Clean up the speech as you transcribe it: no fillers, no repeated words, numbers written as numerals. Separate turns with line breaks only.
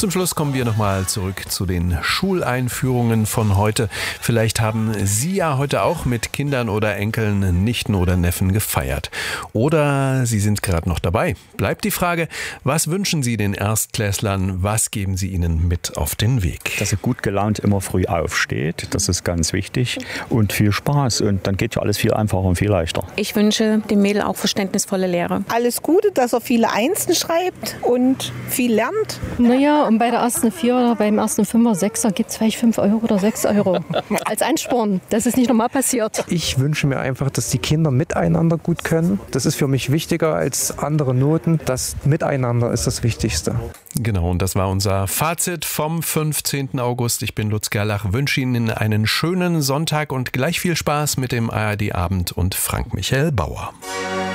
Zum Schluss kommen wir nochmal zurück zu den Schuleinführungen von heute. Vielleicht haben Sie ja heute auch mit Kindern oder Enkeln, Nichten oder Neffen gefeiert. Oder Sie sind gerade noch dabei. Bleibt die Frage, was wünschen Sie den Erstklässlern? Was geben Sie ihnen mit auf den Weg?
Dass er gut gelaunt immer früh aufsteht, das ist ganz wichtig. Und viel Spaß. Und dann geht ja alles viel einfacher und viel leichter.
Ich wünsche dem Mädel auch verständnisvolle Lehre.
Alles Gute, dass er viele Einsen schreibt und viel lernt.
Naja, und bei der ersten 4 oder beim ersten 5er, 6er gibt es vielleicht 5 Euro oder 6 Euro als Ansporn. Das ist nicht normal passiert.
Ich wünsche mir einfach, dass die Kinder miteinander gut können. Das ist für mich wichtiger als andere Noten. Das Miteinander ist das Wichtigste.
Genau, und das war unser Fazit vom 15. August. Ich bin Lutz Gerlach, wünsche Ihnen einen schönen Sonntag und gleich viel Spaß mit dem ARD Abend und Frank Michael Bauer.